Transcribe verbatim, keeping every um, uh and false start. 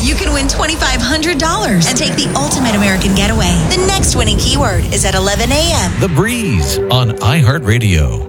you can win twenty-five hundred dollars and take the ultimate American getaway. The next winning keyword is at eleven a.m. The Breeze on iHeartRadio.